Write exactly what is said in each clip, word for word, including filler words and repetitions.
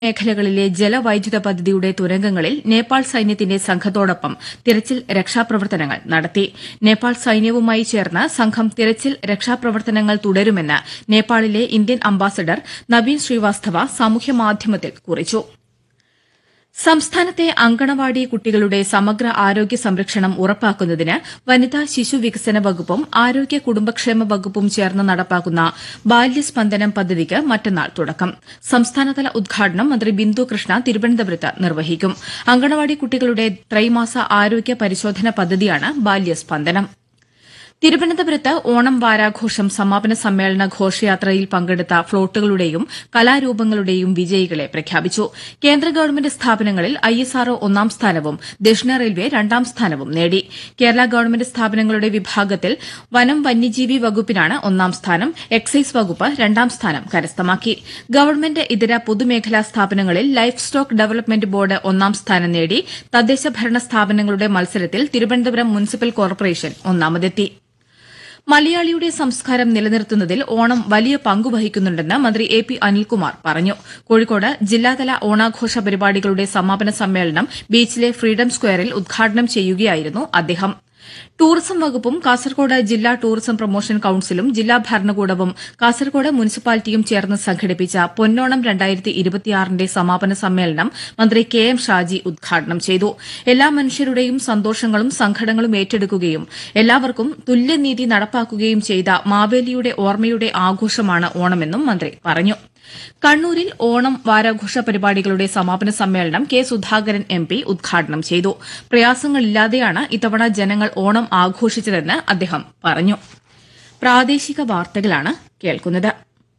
മേഖലകളിലെ ജലവൈദ്യുത പദ്ധതിയുടെ തുരങ്കങ്ങളിൽ നേപ്പാൾ സൈന്യത്തിന്റെ സംഘത്തോടൊപ്പം തിരച്ചിൽ രക്ഷാപ്രവർത്തനങ്ങൾ നടത്തി. നേപ്പാൾ സൈന്യവുമായി ചേർന്ന് സംഘം തിരച്ചിൽ രക്ഷാപ്രവർത്തനങ്ങൾ തുടരുമെന്ന് നേപ്പാളിലെ ഇന്ത്യൻ അംബാസഡർ നവീൻ ശ്രീവാസ്തവ സാമൂഹ്യമാധ്യമത്തിൽ കുറിച്ചു. സംസ്ഥാനത്തെ അങ്കണവാടി കുട്ടികളുടെ സമഗ്ര ആരോഗ്യ സംരക്ഷണം ഉറപ്പാക്കുന്നതിന് വനിതാ ശിശു വികസന വകുപ്പും ആരോഗ്യ കുടുംബക്ഷേമ വകുപ്പും ചേർന്ന് നടപ്പാക്കുന്ന ബാല്യസ്പന്ദനം പദ്ധതിക്ക് മറ്റന്നാൾ തുടക്കം. സംസ്ഥാനതല ഉദ്ഘാടനം മന്ത്രി ബിന്ദു കൃഷ്ണ തിരുവനന്തപുരത്ത് നിർവഹിക്കും. അങ്കണവാടി കുട്ടികളുടെ ത്രൈമാസ ആരോഗ്യ പരിശോധന പദ്ധതിയാണ് ബാല്യസ്പന്ദനം. തിരുവനന്തപുരത്ത് ഓണം വാരാഘോഷം സമാപന സമ്മേളന ഘോഷയാത്രയിൽ പങ്കെടുത്ത ഫ്ളോട്ടുകളുടെയും കലാരൂപങ്ങളുടെയും വിജയികളെ പ്രഖ്യാപിച്ചു. കേന്ദ്ര ഗവൺമെന്റ് സ്ഥാപനങ്ങളിൽ ഐഎസ്ആർഒ ഒന്നാം സ്ഥാനവും ദക്ഷിണ റെയിൽവേ രണ്ടാം സ്ഥാനവും നേടി. കേരള ഗവൺമെന്റ് സ്ഥാപനങ്ങളുടെ വിഭാഗത്തിൽ വനം വന്യജീവി വകുപ്പിനാണ് ഒന്നാം സ്ഥാനം. എക്സൈസ് വകുപ്പ് രണ്ടാം സ്ഥാനം കരസ്ഥമാക്കി. ഗവൺമെന്റ് ഇതര പൊതുമേഖലാ സ്ഥാപനങ്ങളിൽ ലൈഫ് സ്റ്റോക്ക് ഡെവലപ്മെന്റ് ബോർഡ് ഒന്നാം സ്ഥാനം നേടി. തദ്ദേശ ഭരണ സ്ഥാപനങ്ങളുടെ മത്സരത്തിൽ തിരുവനന്തപുരം മുനിസിപ്പൽ കോർപ്പറേഷൻ ഒന്നാമതെത്തി. മലയാളിയുടെ സംസ്കാരം നിലനിർത്തുന്നതിൽ ഓണം വലിയ പങ്കുവഹിക്കുന്നുണ്ടെന്ന് മന്ത്രി എ പി അനിൽകുമാർ പറഞ്ഞു. കോഴിക്കോട് ജില്ലാതല ഓണാഘോഷ പരിപാടികളുടെ സമാപന സമ്മേളനം ബീച്ചിലെ ഫ്രീഡം സ്ക്വയറിൽ ഉദ്ഘാടനം ചെയ്യുകയായിരുന്നു അദ്ദേഹം. ടൂറിസം വകുപ്പും കാസർകോട് ജില്ലാ ടൂറിസം പ്രൊമോഷൻ കൌൺസിലും ജില്ലാ ഭരണകൂടവും കാസർകോട് മുനിസിപ്പാലിറ്റിയും ചേർന്ന് സംഘടിപ്പിച്ച പൊന്നോണം രണ്ടായിരത്തി ഇരുപത്തിയാറിന്റെ സമാപന സമ്മേളനം മന്ത്രി കെ എം ഷാജി ഉദ്ഘാടനം ചെയ്തു. എല്ലാ മനുഷ്യരുടെയും സന്തോഷങ്ങളും സങ്കടങ്ങളും ഏറ്റെടുക്കുകയും എല്ലാവർക്കും തുല്യനീതി നടപ്പാക്കുകയും ചെയ്ത മാവേലിയുടെ ഓർമ്മയുടെ ആഘോഷമാണ് ഓണമെന്നും മന്ത്രി പറഞ്ഞു. കണ്ണൂരിൽ ഓണം വാരാഘോഷ പരിപാടികളുടെ സമാപന സമ്മേളനം കെ സുധാകരൻ എം പി ഉദ്ഘാടനം ചെയ്തു. പ്രയാസങ്ങളില്ലാതെയാണ് ഇത്തവണ ജനങ്ങൾ ഓണം ആഘോഷിച്ചതെന്ന് അദ്ദേഹം പറഞ്ഞു. പ്രാദേശിക വാർത്തകളാണ് കേൾക്കുന്നത്.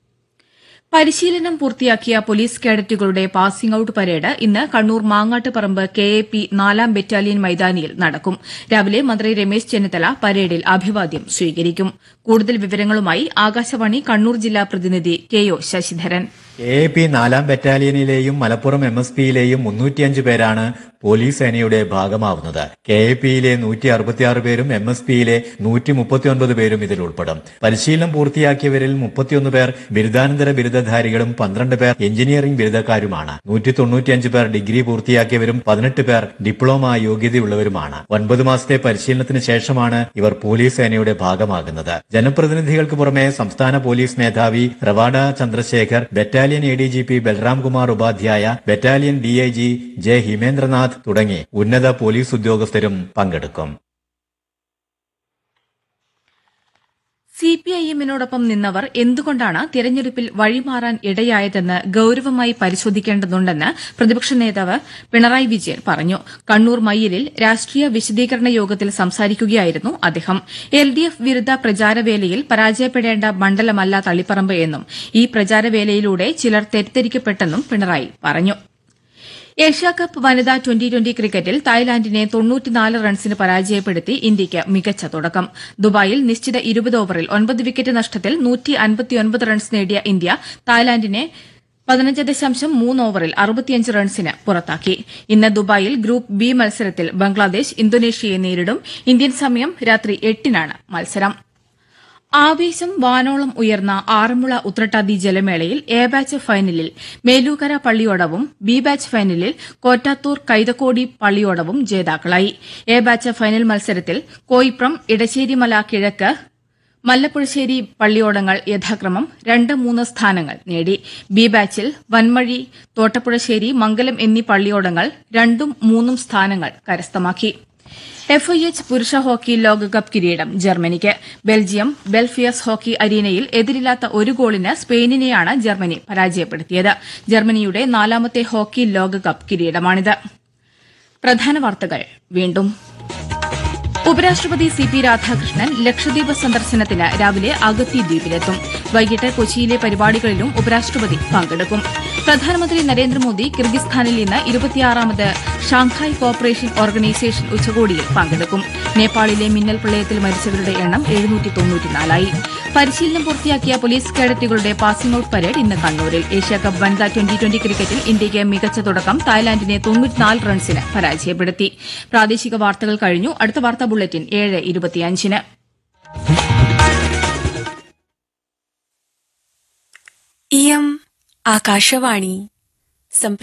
പരിശീലനം പൂർത്തിയാക്കിയ പോലീസ് കേഡറ്റുകളുടെ പാസിംഗ് ഔട്ട് പരേഡ് ഇന്ന് Kannur Mangattuparamba K A P നാലാം ബറ്റാലിയൻ മൈതാനിയിൽ നടക്കും. രാവിലെ മന്ത്രി രമേശ് ചെന്നിത്തല പരേഡിൽ അഭിവാദ്യം സ്വീകരിക്കും. കൂടുതൽ വിവരങ്ങളുമായി ആകാശവാണി കണ്ണൂർ ജില്ലാ പ്രതിനിധി K O Sasidharan. K A P നാലാം ബറ്റാലിയനിലെയും മലപ്പുറം എം എസ് പിയിലെയും മുന്നൂറ്റിയഞ്ച് പേരാണ് പോലീസ് സേനയുടെ ഭാഗമാവുന്നത്. കെ എ പിയിലെ നൂറ്റി അറുപത്തിയാറ് പേരും എം എസ് പിയിലെ നൂറ്റി മുപ്പത്തിയൊൻപത് പേരും ഇതിൽ ഉൾപ്പെടും. പരിശീലനം പൂർത്തിയാക്കിയവരിൽ മുപ്പത്തിയൊന്ന് പേർ ബിരുദാനന്തര ബിരുദധാരികളും പന്ത്രണ്ട് പേർ എഞ്ചിനീയറിംഗ് ബിരുദക്കാരുമാണ്. നൂറ്റി തൊണ്ണൂറ്റിയഞ്ച് പേർ ഡിഗ്രി പൂർത്തിയാക്കിയവരും പതിനെട്ട് പേർ ഡിപ്ലോമ യോഗ്യതയുള്ളവരുമാണ്. ഒൻപത് മാസത്തെ പരിശീലനത്തിന് ശേഷമാണ് ഇവർ പോലീസ് സേനയുടെ ഭാഗമാകുന്നത്. ജനപ്രതിനിധികൾക്ക് പുറമെ സംസ്ഥാന പോലീസ് മേധാവി Ravada Chandrasekhar, battalion A D G P Balram Kumar Upadhyaya, battalion D I G J Himendranath തുടങ്ങി ഉന്നത പോലീസ് ഉദ്യോഗസ്ഥരും പങ്കെടുക്കും. സിപിഐഎമ്മിനോടൊപ്പം നിന്നവർ എന്തുകൊണ്ടാണ് തെരഞ്ഞെടുപ്പിൽ വഴിമാറാൻ ഇടയായതെന്ന് ഗൌരവമായി പരിശോധിക്കേണ്ടതുണ്ടെന്ന് പ്രതിപക്ഷ നേതാവ് പിണറായി വിജയൻ പറഞ്ഞു. കണ്ണൂർ മയ്യിലിൽ രാഷ്ട്രീയ വിശദീകരണ യോഗത്തിൽ സംസാരിക്കുകയായിരുന്നു അദ്ദേഹം. എൽ ഡി എഫ് വിരുദ്ധ പ്രചാരവേലയിൽ പരാജയപ്പെടേണ്ട മണ്ഡലമല്ല തളിപ്പറമ്പ് എന്നും ഈ പ്രചാരവേലയിലൂടെ ചിലർ തെറ്റിദ്ധരിക്കപ്പെട്ടെന്നും പിണറായി പറഞ്ഞു. ഏഷ്യാകപ്പ് വനിതാ ട്വന്റി ട്വന്റി ക്രിക്കറ്റിൽ തായ്ലാന്റിനെ തൊണ്ണൂറ്റിനാല് റൺസിന് പരാജയപ്പെടുത്തി ഇന്ത്യയ്ക്ക് മികച്ച തുടക്കം. ദുബായിൽ നിശ്ചിത ഇരുപത് ഓവറിൽ ഒൻപത് വിക്കറ്റ് നഷ്ടത്തിൽ നൂറ്റി അൻപത്തിയൊൻപത് റൺസ് നേടിയ ഇന്ത്യ തായ്ലാന്റിനെ പതിനഞ്ച് ദശാംശം മൂന്ന് ഓവറിൽ അറുപത്തിയഞ്ച് റൺസിന് പുറത്താക്കി. ഇന്ന് ദുബായിൽ ഗ്രൂപ്പ് ബി മത്സരത്തിൽ ബംഗ്ലാദേശ് ഇന്തോനേഷ്യയെ നേരിടും. ഇന്ത്യൻ സമയം രാത്രി എട്ടിനാണ് മത്സരം. ആവേശം വാനോളം ഉയർന്ന ആറന്മുള ഉത്രട്ടാതി ജലമേളയിൽ എ ബാച്ച് ഫൈനലിൽ മേലൂക്കര പള്ളിയോടവും ബി ബാച്ച് ഫൈനലിൽ കോറ്റാത്തൂർ കൈതക്കോടി പള്ളിയോടവും ജേതാക്കളായി. എ ബാച്ച് ഫൈനൽ മത്സരത്തിൽ കോയിപ്രം, ഇടശ്ശേരിമല കിഴക്ക്, മല്ലപ്പുഴശ്ശേരി പള്ളിയോടങ്ങൾ യഥാക്രമം രണ്ട് മൂന്ന് സ്ഥാനങ്ങൾ നേടി. ബി ബാച്ചിൽ വൻമഴി, തോട്ടപ്പുഴശ്ശേരി, മംഗലം എന്നീ പള്ളിയോടങ്ങൾ രണ്ടും മൂന്നും സ്ഥാനങ്ങൾ കരസ്ഥമാക്കി. എഫ് ഐ എച്ച് പുരുഷ ഹോക്കി ലോകകപ്പ് കിരീടം ജർമ്മനിക്ക്. ബെൽജിയം ബെൽഫിയസ് ഹോക്കി അരീനയിൽ എതിരില്ലാത്ത ഒരു ഗോളിന് സ്പെയിനിനെയാണ് ജർമ്മനി പരാജയപ്പെടുത്തിയത്. ജർമ്മനിയുടെ നാലാമത്തെ ഹോക്കി ലോകകപ്പ് കിരീടമാണിത്. പ്രധാന വാർത്തകൾ വീണ്ടും. ഉപരാഷ്ട്രപതി സി പി രാധാകൃഷ്ണൻ ലക്ഷദ്വീപ് സന്ദർശനത്തിന് രാവിലെ അഗത്തി ദ്വീപിലെത്തും. വൈകിട്ട് കൊച്ചിയിലെ പരിപാടികളിലും ഉപരാഷ്ട്രപതി പങ്കെടുക്കും. പ്രധാനമന്ത്രി നരേന്ദ്രമോദി കിർഗിസ്ഥാനിൽ ഇന്ന് ഇരുപത്തിയാറാമത് ഷാങ്ഹായ് കോർപ്പറേഷൻ ഓർഗനൈസേഷൻ ഉച്ചകോടിയിൽ പങ്കെടുക്കും. നേപ്പാളിലെ മിന്നൽ പ്രളയത്തിൽ മരിച്ചവരുടെ എണ്ണം എഴുന്നൂറ്റി തൊണ്ണൂറ്റിനാലായി. പരിശീലനം പൂർത്തിയാക്കിയ പോലീസ് കേഡറ്റുകളുടെ പാസിംഗ് ഔട്ട് പരേഡ് ഇന്ന് കണ്ണൂരിൽ. ഏഷ്യാകപ്പ് വനിതാ ട്വന്റി ട്വന്റി ക്രിക്കറ്റിൽ ഇന്ത്യയ്ക്ക് മികച്ച തുടക്കം. തായ്ലാന്റിനെ തൊണ്ണൂറ്റിനാല് റൺസിന് പരാജയപ്പെടുത്തി. പ്രാദേശിക വാർത്തകൾ കഴിഞ്ഞു. അടുത്ത വാർത്താ ബുള്ളറ്റിൻ ഏഴ് ഇരുപത്തിയഞ്ചിന്. इयम् आकाशवाणी സംപ്ര